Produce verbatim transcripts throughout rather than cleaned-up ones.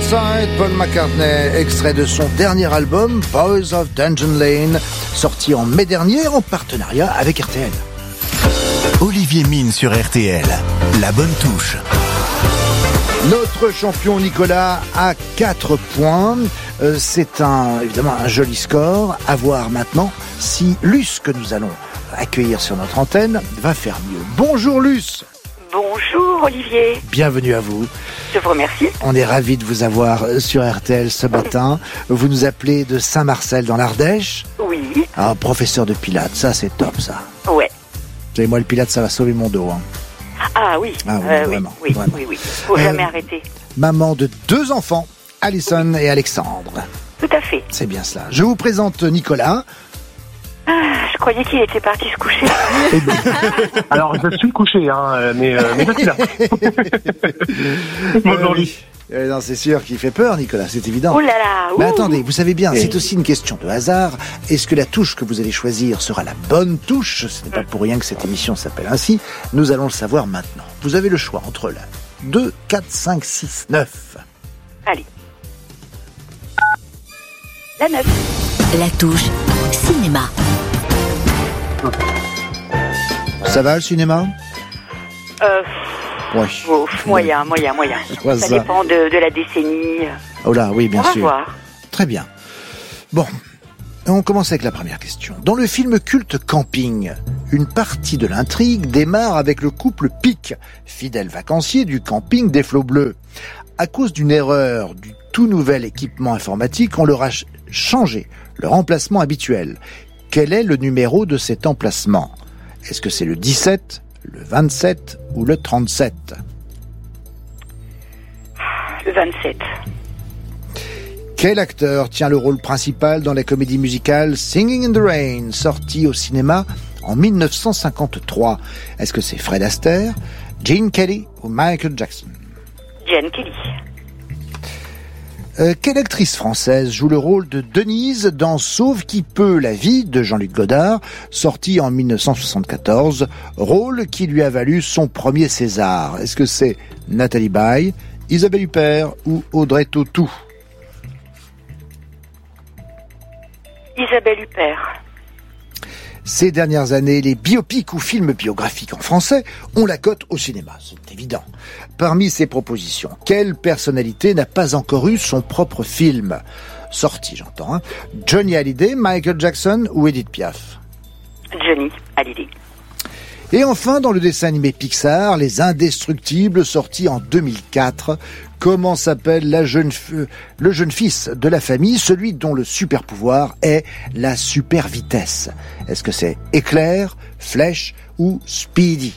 Inside, Paul McCartney, extrait de son dernier album, Boys of Dungeon Lane, sorti en mai dernier en partenariat avec R T L. Olivier Mine sur R T L, la bonne touche. Notre champion Nicolas a quatre points. Euh, c'est un, évidemment un joli score. À voir maintenant si Luce, que nous allons accueillir sur notre antenne, va faire mieux. Bonjour Luce. Bonjour Olivier. Bienvenue à vous. Je vous remercie. On est ravis de vous avoir sur R T L ce matin. Vous nous appelez de Saint-Marcel dans l'Ardèche. Oui. Ah, professeur de pilates, ça c'est top ça. Ouais. Vous savez, moi le pilates ça va sauver mon dos. Hein. Ah oui. Ah oui, euh, vraiment, oui, vraiment. oui, oui, oui. Faut Euh, jamais arrêter. Maman de deux enfants, Alison et Alexandre. Tout à fait. C'est bien cela. Je vous présente Nicolas. Ah, je croyais qu'il était parti se coucher. Alors, je suis couché, hein, mais, euh, mais je suis là. Bonjour, Luce. Euh, non, c'est sûr qu'il fait peur, Nicolas, c'est évident. Oh là là. Mais ouh. attendez, vous savez bien, Oui. c'est aussi une question de hasard. Est-ce que la touche que vous allez choisir sera la bonne touche? Ce n'est pas pour rien que cette émission s'appelle ainsi. Nous allons le savoir maintenant. Vous avez le choix entre la deux, quatre, cinq, six, neuf. Allez. La neuf. La touche cinéma. Ça va le cinéma? Euh, Oui. oh, moyen, moyen, moyen. vois Ça ça. dépend de, de la décennie. Oh là, oui, bien On va sûr. voir. Très bien. Bon, on commence avec la première question. Dans le film culte Camping, une partie de l'intrigue démarre avec le couple Pic, fidèle vacancier du camping des Flots Bleus. À cause d'une erreur du tout nouvel équipement informatique, on leur a ch- changé leur emplacement habituel. Quel est le numéro de cet emplacement? Est-ce que c'est le dix-sept, le vingt-sept ou le trente-sept? Le vingt-sept. Quel acteur tient le rôle principal dans la comédie musicale Singing in the Rain, sortie au cinéma en mille neuf cent cinquante-trois? Est-ce que c'est Fred Astaire, Gene Kelly ou Michael Jackson? Gene Kelly. Euh, quelle actrice française joue le rôle de Denise dans Sauve qui peut la vie de Jean-Luc Godard, sorti en mille neuf cent soixante-quatorze, rôle qui lui a valu son premier César? Est-ce que c'est Nathalie Baye, Isabelle Huppert ou Audrey Tautou? Isabelle Huppert. Ces dernières années, les biopics ou films biographiques en français ont la cote au cinéma, c'est évident. Parmi ces propositions, quelle personnalité n'a pas encore eu son propre film? Sorti, j'entends, hein. Johnny Hallyday, Michael Jackson ou Edith Piaf? Johnny Hallyday. Et enfin, dans le dessin animé Pixar, Les Indestructibles, sorti en deux mille quatre, comment s'appelle la jeune f- le jeune fils de la famille, celui dont le super pouvoir est la super vitesse? Est-ce que c'est Éclair, Flèche ou Speedy?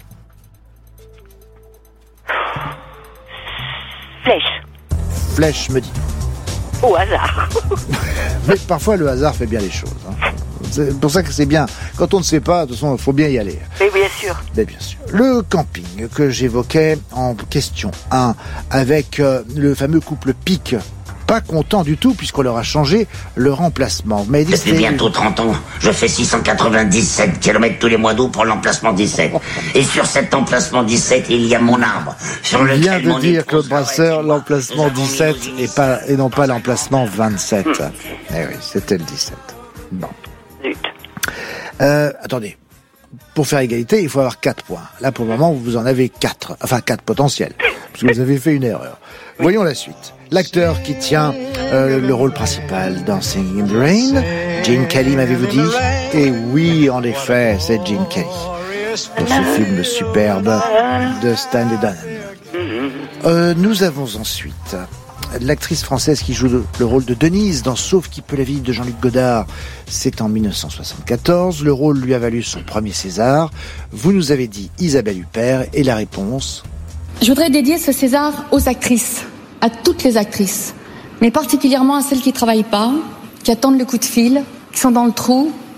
Flèche. Flèche, me dit. Au hasard. Mais parfois, le hasard fait bien les choses. Hein. C'est pour ça que c'est bien. Quand on ne sait pas, de toute façon, il faut bien y aller. Mais bien sûr. Mais bien sûr. Le camping que j'évoquais en question un, avec euh, le fameux couple Pic, pas content du tout puisqu'on leur a changé leur emplacement. Vous m'avez dit que Depuis c'était- bientôt trente ans, je fais six cent quatre-vingt-dix-sept kilomètres tous les mois d'août pour l'emplacement dix-sept. Et sur cet emplacement dix-sept, il y a mon arbre. Sur Il vient lequel de mon dire, épouse Claude Brasseur, Laurette et moi, l'emplacement nous avons dix-sept mis nos et, pas, et non pas l'emplacement vingt-sept. Eh oui, c'était le dix-sept. Bon. Zut. Euh, attendez. Pour faire égalité, il faut avoir quatre points. Là, pour le moment, vous en avez quatre. Enfin, quatre potentiels. Parce que vous avez fait une erreur. Voyons la suite. L'acteur qui tient euh, le rôle principal dans Singing in the Rain, Gene Kelly, m'avez-vous dit? Et oui, en effet, c'est Gene Kelly. Pour ce film superbe de Stanley Donen. Euh, nous avons ensuite l'actrice française qui joue le, le rôle de Denise dans Sauve qui peut la vie de Jean-Luc Godard. C'est en mille neuf cent soixante-quatorze. Le rôle lui a valu son premier César. Vous nous avez dit Isabelle Huppert et la réponse? Je voudrais dédier ce César aux actrices, à toutes les actrices, mais particulièrement à celles qui travaillent pas, qui attendent le coup de fil, qui sont dans le trou,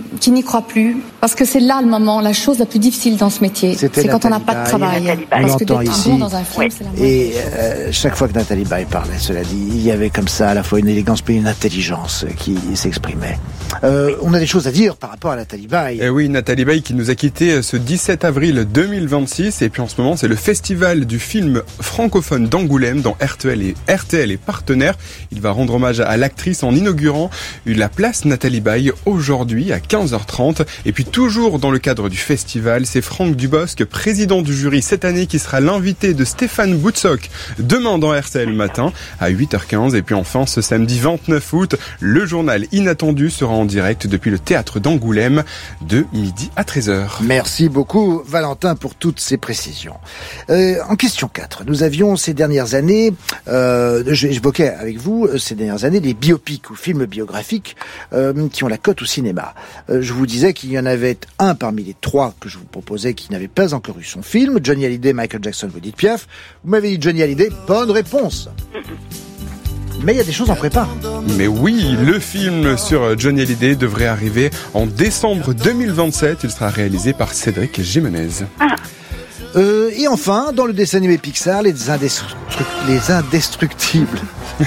qui n'y croient plus, parce que c'est là le moment, la chose la plus difficile dans ce métier. C'était C'est quand on n'a Nathalie pas de Baye. travail. On Parce que l'entend d'être ici. bon dans un film, Ouais. c'est la moindre Et chose. euh, chaque fois que Nathalie Baye parlait, cela dit, il y avait comme ça à la fois une élégance mais une intelligence qui s'exprimait. Euh, on a des choses à dire par rapport à Nathalie Baye. Eh oui, Nathalie Baye qui nous a quittés ce dix-sept avril deux mille vingt-six. Et puis en ce moment, c'est le festival du film francophone d'Angoulême dont R T L et R T L est partenaire. Il va rendre hommage à l'actrice en inaugurant la place Nathalie Baye aujourd'hui à quinze heures trente. Et puis toujours dans le cadre du festival, c'est Franck Dubosc, président du jury cette année, qui sera l'invité de Stéphane Boutsock demain dans R T L matin à huit heures quinze. Et puis enfin, ce samedi vingt-neuf août, le journal Inattendu sera en direct depuis le théâtre d'Angoulême de midi à treize heures. Merci beaucoup Valentin pour toutes ces précisions. Euh, en question quatre, nous avions ces dernières années, euh, j'évoquais avec vous ces dernières années les biopics ou films biographiques euh, qui ont la cote au cinéma. Euh, je vous disais qu'il y en avait un parmi les trois que je vous proposais qui n'avait pas encore eu son film, Johnny Hallyday, Michael Jackson, Edith Piaf. Vous m'avez dit Johnny Hallyday, bonne réponse. Mais il y a des choses en prépa. Mais oui, le film sur Johnny Hallyday devrait arriver en décembre deux mille vingt-sept. Il sera réalisé par Cédric Jimenez. Ah. Euh, et enfin, dans le dessin animé Pixar, les, indestru- les indestructibles.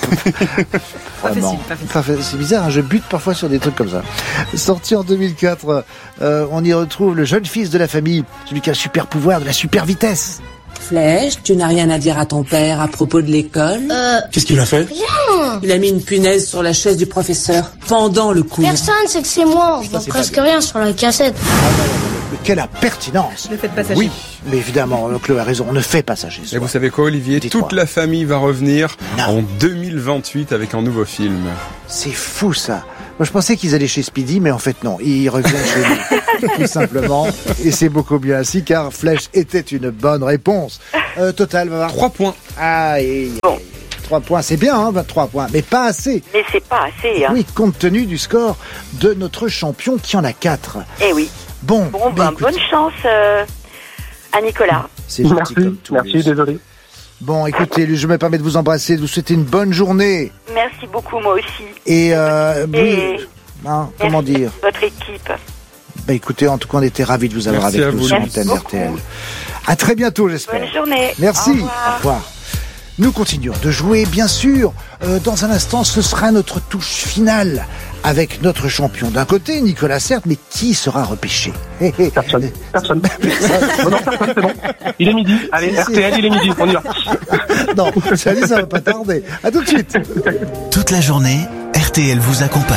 Vraiment. Pas facile. C'est bizarre, hein, je bute parfois sur des trucs comme ça. Sorti en deux mille quatre, euh, on y retrouve le jeune fils de la famille, celui qui a le super pouvoir de la super vitesse. Flèche, tu n'as rien à dire à ton père à propos de l'école? Euh... Qu'est-ce qu'il a fait? Rien. Il a mis une punaise sur la chaise du professeur pendant le cours. Personne sait que c'est moi. On Ça, voit c'est presque pas bien. rien sur la cassette. Mais quelle impertinence! Ne faites pas ça Oui, chez mais évidemment, Chloé a raison, on ne fait pas ça chez soi. Et vous savez quoi, Olivier? Dites-moi. Toute la famille va revenir Non. en deux mille vingt-huit avec un nouveau film. C'est fou ça. Moi je pensais qu'ils allaient chez Speedy, mais en fait non, ils reviennent chez nous, tout simplement. Et c'est beaucoup mieux ainsi, car Flèche était une bonne réponse. Euh, total, va voir. Trois points. Ah, et... Bon. Trois points, c'est bien, hein, vingt-trois points, mais pas assez. Mais c'est pas assez, hein. Oui, compte tenu du score de notre champion qui en a quatre. Eh oui. Bon, Bon, mais ben, écoutez, bonne chance euh, à Nicolas. c'est gentil Merci, comme tout. merci, désolé. Bon, écoutez, je me permets de vous embrasser, de vous souhaiter une bonne journée. Merci beaucoup, moi aussi. Et, euh, Et oui, hein, comment merci dire votre équipe. Bah écoutez, en tout cas, on était ravis de vous avoir Merci avec à nous vous, sur Merci l'antenne R T L. beaucoup. À très bientôt, j'espère. Bonne journée. Merci. Au revoir. Au revoir. Nous continuons de jouer, bien sûr. Euh, dans un instant, ce sera notre touche finale avec notre champion. D'un côté, Nicolas certes, mais qui sera repêché? Hé, hé. Personne. Personne. Non, non, personne, c'est bon. Il est midi. Allez, R T L, il est midi. On y va. Non, ça dit, ça va pas tarder. À tout de suite. Toute la journée, R T L vous accompagne.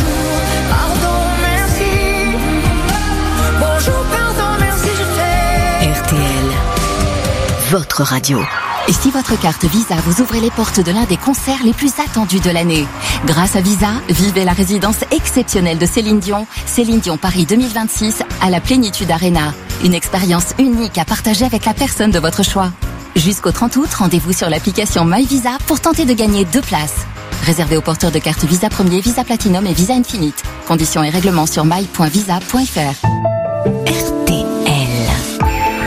R T L, votre radio. Et si votre carte Visa vous ouvre les portes de l'un des concerts les plus attendus de l'année? Grâce à Visa, vivez la résidence exceptionnelle de Céline Dion, Céline Dion Paris deux mille vingt-six à la Plénitude Arena. Une expérience unique à partager avec la personne de votre choix. Jusqu'au trente août, rendez-vous sur l'application MyVisa pour tenter de gagner deux places. Réservé aux porteurs de cartes Visa Premier, Visa Platinum et Visa Infinite. Conditions et règlements sur my point visa point f r. R T L.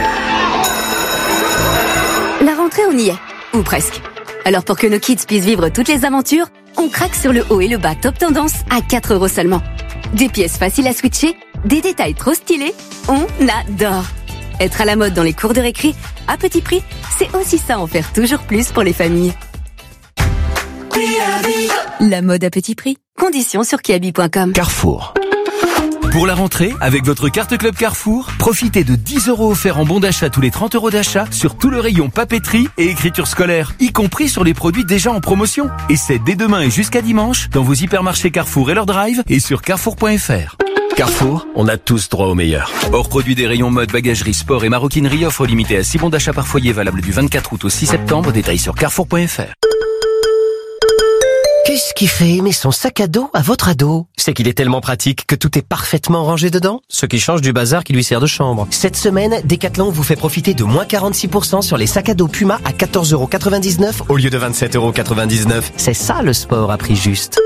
La rentrée, on y est. Ou presque. Alors pour que nos kids puissent vivre toutes les aventures, on craque sur le haut et le bas top tendance à quatre euros seulement. Des pièces faciles à switcher, des détails trop stylés, on adore. Être à la mode dans les cours de récré, à petit prix, c'est aussi ça en faire toujours plus pour les familles. La mode à petit prix. Conditions sur kiabi point com. Carrefour. Pour la rentrée, avec votre carte Club Carrefour, profitez de dix euros offerts en bon d'achat tous les trente euros d'achat sur tout le rayon papeterie et écriture scolaire, y compris sur les produits déjà en promotion. Et c'est dès demain et jusqu'à dimanche dans vos hypermarchés Carrefour et leur drive et sur carrefour point f r. Carrefour, on a tous droit au meilleur. Hors produit des rayons mode, bagagerie, sport et maroquinerie, offre limitée à six bons d'achat par foyer valable du vingt-quatre août au six septembre, détails sur carrefour point f r. Qu'est-ce qui fait aimer son sac à dos à votre ado? C'est qu'il est tellement pratique que tout est parfaitement rangé dedans, ce qui change du bazar qui lui sert de chambre. Cette semaine, Decathlon vous fait profiter de moins quarante-six pour cent sur les sacs à dos Puma à quatorze euros quatre-vingt-dix-neuf au lieu de vingt-sept euros quatre-vingt-dix-neuf. C'est ça le sport à prix juste.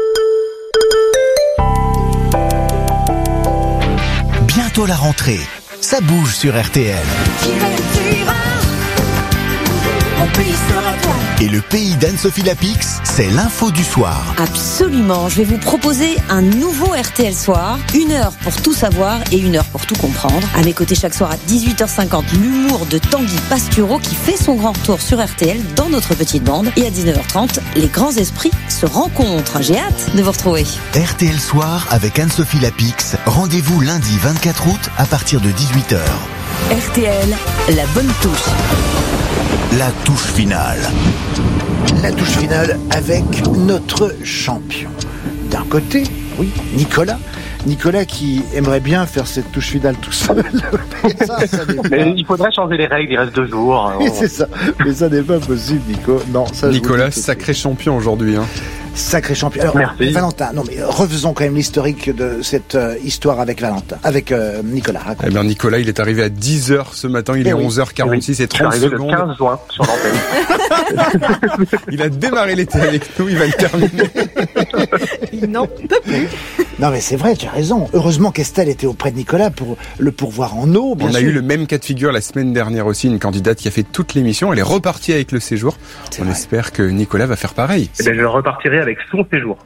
Bientôt la rentrée. Ça bouge sur R T L. Et le pays d'Anne-Sophie Lapix, c'est l'info du soir. Absolument, je vais vous proposer un nouveau R T L Soir. Une heure pour tout savoir et une heure pour tout comprendre. À mes côtés chaque soir à dix-huit heures cinquante, l'humour de Tanguy Pastureau qui fait son grand retour sur R T L dans notre petite bande. Et à dix-neuf heures trente, les grands esprits se rencontrent. J'ai hâte de vous retrouver. R T L Soir avec Anne-Sophie Lapix. Rendez-vous lundi vingt-quatre août à partir de dix-huit heures. R T L, la bonne touche. La touche finale. La touche finale avec notre champion. D'un côté, oui, Nicolas. Nicolas qui aimerait bien faire cette touche finale tout seul. Mais ça, ça n'est pas... Mais il faudrait changer les règles, il reste deux jours. Oui, c'est ça. Mais ça n'est pas possible, Nico. Non, ça, Nicolas, sacré champion aujourd'hui. Hein. Sacré champion. Alors, merci. Valentin, non mais refaisons quand même l'historique de cette euh, histoire avec Valentin, avec euh, Nicolas. Raconte. Eh bien, Nicolas, il est arrivé à dix heures ce matin, il eh est oui. onze heures quarante-six oui. et trente Je suis arrivé secondes. le quinze juin sur l'antenne. Il a démarré l'été avec nous, il va le terminer. Il n'en peut plus. Non mais c'est vrai, tu as raison. Heureusement qu'Estelle était auprès de Nicolas pour le pourvoir en eau, bien On sûr. a eu le même cas de figure la semaine dernière aussi, une candidate qui a fait toute l'émission, elle est repartie avec le séjour. C'est On vrai. espère que Nicolas va faire pareil. Eh bien, je repartirai avec son séjour.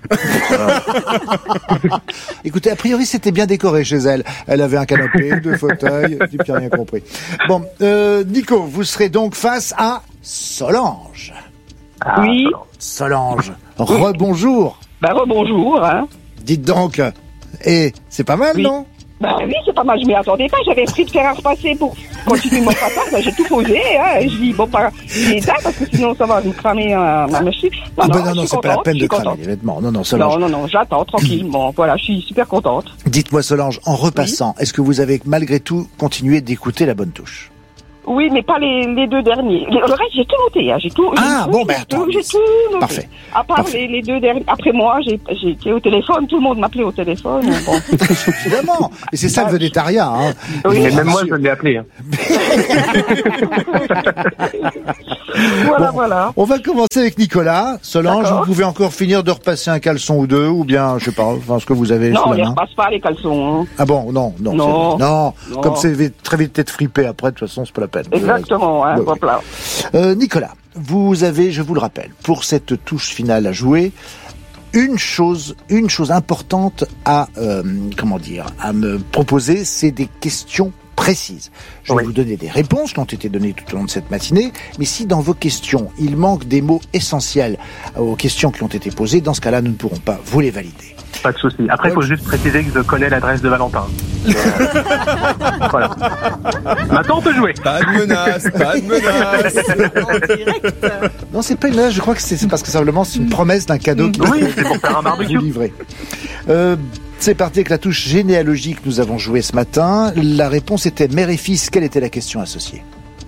Écoutez, a priori, c'était bien décoré chez elle. Elle avait un canapé, deux fauteuils, j'ai bien rien compris. Bon, euh, Nico, vous serez donc face à Solange. Ah, Oui. Solange, rebonjour. Bah rebonjour, hein. Dites donc, et c'est pas mal, Oui. non? Bah oui, c'est pas mal, je m'y attendais pas, j'avais pris de faire un repasser pour continuer mon papa, bah, j'ai tout posé, hein, et je dis, bon, pas, les dates, parce que sinon ça va nous cramer un, un monsieur. Ah ben non, je non, suis c'est pas la contente, peine je de suis cramer contente. les vêtements. Non, non, Solange. Non, non, non, j'attends tranquillement, voilà, je suis super contente. Dites-moi, Solange, en repassant, est-ce que vous avez malgré tout continué d'écouter la bonne touche? Oui, mais pas les, les deux derniers. Le reste, j'ai tout noté, hein, j'ai tout, j'ai Ah, tout, bon, j'ai ben, tout, attends, j'ai tout noté. Parfait. À part Parfait. les, les deux derniers, après moi, j'ai, j'ai été au téléphone, tout le monde m'appelait au téléphone, bon. Évidemment. Et c'est ça le vedétariat, hein. Oui. Et même moi, je l'ai appelé. Hein. Voilà, Bon, voilà. On va commencer avec Nicolas. Solange, D'accord. vous pouvez encore finir de repasser un caleçon ou deux, ou bien, je sais pas, enfin, ce que vous avez Non, sous on la les main. repasse pas, les caleçons, hein. Ah bon, non, non, Non. c'est vrai. non, Non. comme c'est vite- très vite être fripé après, de toute façon, c'est pas la peine. Exactement, hein, Ouais, ouais. voilà. Euh, Nicolas, vous avez, je vous le rappelle, pour cette touche finale à jouer, une chose, une chose importante à, euh, comment dire, à me proposer, c'est des questions précises. Je vais Oui. vous donner des réponses qui ont été données tout au long de cette matinée, mais si dans vos questions, il manque des mots essentiels aux questions qui ont été posées, dans ce cas-là, nous ne pourrons pas vous les valider. Pas de souci. Après, il faut juste préciser que je connais l'adresse de Valentin. Euh, voilà. Maintenant, on peut jouer. Pas de menace, pas de menace. Non, c'est pas une menace, je crois que c'est c'est parce que simplement c'est une promesse d'un cadeau qui Oui, va c'est pour faire un barbecue. vous livrer. Euh, c'est parti avec la touche généalogie que nous avons jouée ce matin. La réponse était mère et fils. Quelle était la question associée?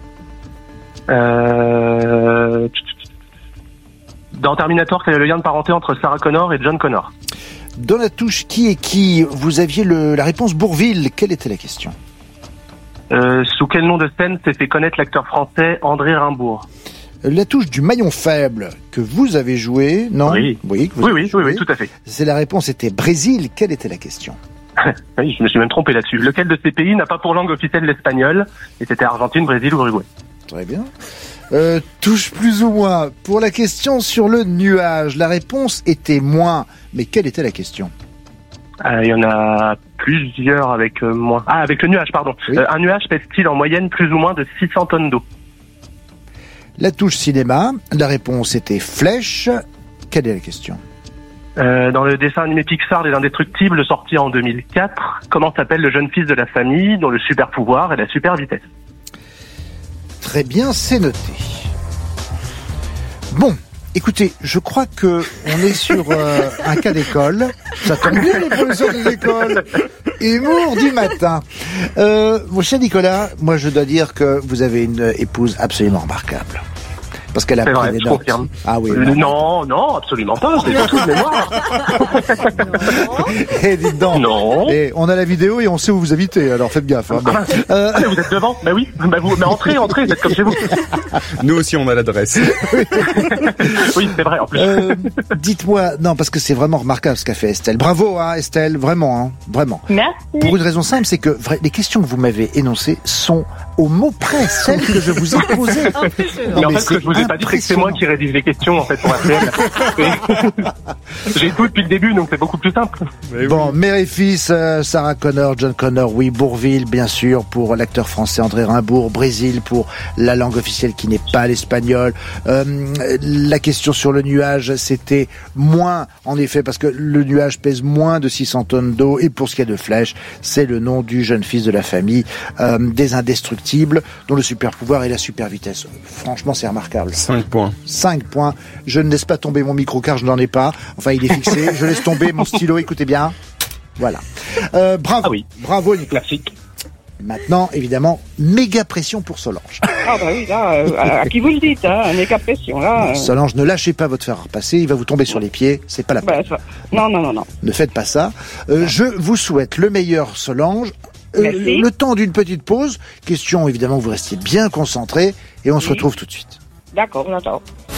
Euh... Dans Terminator, quel est le lien de parenté entre Sarah Connor et John Connor? Dans la touche qui est qui, vous aviez le, la réponse Bourville. Quelle était la question? Euh, sous quel nom de scène s'est fait connaître l'acteur français André Rimbourg? La touche du maillon faible que vous avez joué, non? Oui. Oui, que vous Oui, avez oui, joué. oui, oui, tout à fait. C'est la réponse était Brésil. Quelle était la question? Oui, je me suis même trompé là-dessus. Lequel de ces pays n'a pas pour langue officielle l'espagnol? Et c'était Argentine, Brésil ou Uruguay? Très bien. Euh, touche plus ou moins. Pour la question sur le nuage, la réponse était moins. Mais quelle était la question? Euh, Il y en a plusieurs avec euh, moins. Ah, avec le nuage, pardon. Oui. Euh, un nuage pèse-t-il en moyenne plus ou moins de six cents tonnes d'eau? La touche cinéma, la réponse était flèche. Quelle est la question? Euh, dans le dessin animé Pixar Les Indestructibles sorti en deux mille quatre, comment s'appelle le jeune fils de la famille dont le super pouvoir est la super vitesse? Très bien, c'est noté. Bon, écoutez, je crois que on est sur euh, un cas d'école. Ça tombe bien les professeurs des écoles. Humour du matin. Euh, mon cher Nicolas, moi je dois dire que vous avez une épouse absolument remarquable. Parce qu'elle a C'est pris vrai, des je notes. confirme. Ah oui. Euh, non. non, non, absolument pas. C'est pas tout de mémoire. Eh, dites donc. Non. Eh, on a la vidéo et on sait où vous habitez, alors faites gaffe. Hein. Bon. Euh, Ah, mais vous êtes devant? Bah oui. Bah vous, mais entrez, entrez, vous êtes comme chez vous. Nous aussi, on a l'adresse. Oui, c'est vrai, en plus. euh, dites-moi, non, parce que c'est vraiment remarquable ce qu'a fait Estelle. Bravo, hein, Estelle, vraiment, hein, vraiment. Merci. Pour une raison simple, c'est que vra- les questions que vous m'avez énoncées sont au mot près celle que je vous ai posée. Mais en fait, ce que je vous ai pas dit, c'est que c'est moi qui rédige les questions, en fait, pour R T L. J'ai tout depuis le début, donc c'est beaucoup plus simple. Bon, mère et fils, euh, Sarah Connor, John Connor, oui, Bourvil, bien sûr, pour l'acteur français André Rimbaud, Brésil pour la langue officielle qui n'est pas l'espagnol. Euh, la question sur le nuage, c'était moins, en effet, parce que le nuage pèse moins de six cents tonnes d'eau, et pour ce qui est de Flèche, c'est le nom du jeune fils de la famille, euh, des indestructibles, dont le super pouvoir est la super vitesse. Franchement, c'est remarquable. cinq points. cinq points. Je ne laisse pas tomber mon micro car je n'en ai pas. Enfin, il est fixé. Je laisse tomber mon stylo, écoutez bien. Voilà. Euh, bravo. Ah oui. Bravo, Nicolas. Classique. Maintenant, évidemment, méga pression pour Solange. Ah bah oui, là, euh, à qui vous le dites, hein, méga pression, là. Euh... Solange, ne lâchez pas votre fer à repasser, il va vous tomber sur les pieds, c'est pas la peine. Bah, ça... Non, non, non, non. Ne faites pas ça. Euh, je vous souhaite le meilleur, Solange. Euh, le temps d'une petite pause. Question, évidemment, vous restiez bien concentrés et on oui. se retrouve tout de suite. D'accord, j'attends.